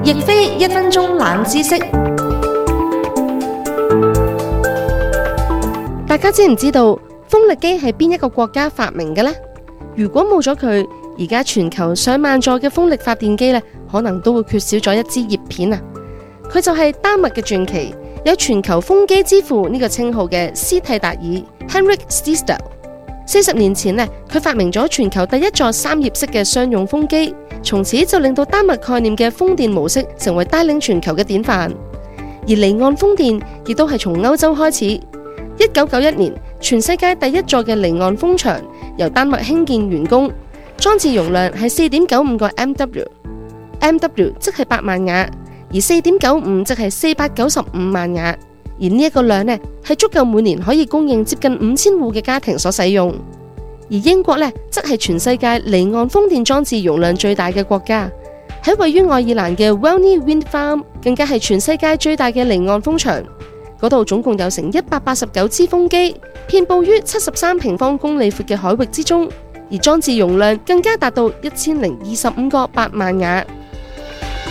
亦非1分鐘冷知識。 大家知唔知道風力機係邊一個國家發明嘅呢？如果冇咗佢，而家全球上萬座嘅風力發電機可能都會缺少咗一支葉片啊！佢就係丹麥嘅傳奇，有全球風機之父呢個稱號嘅斯蒂達爾 Henrik Stiesdal。40年前佢發明咗全球第一座3葉式嘅商用風機，從此就令到丹麥概念嘅風電模式成為帶領全球嘅典範。而離岸風電亦都係從歐洲開始。1991年，全世界第一座嘅離岸風場由丹麥興建完工，裝置容量係4.95個 MW 即係8萬瓦，而4.95即係495萬瓦。而呢一個量係足夠每年可以供應接近5000戶嘅家庭所使用。而英國則係全世界離岸風電裝置容量最大嘅國家，喺位於愛爾蘭嘅 Walney Wind Farm 更加係全世界最大嘅離岸風場。嗰度總共有成189支風機，遍佈於73平方公里闊嘅海域之中，而裝置容量更加達到1025個8萬瓦。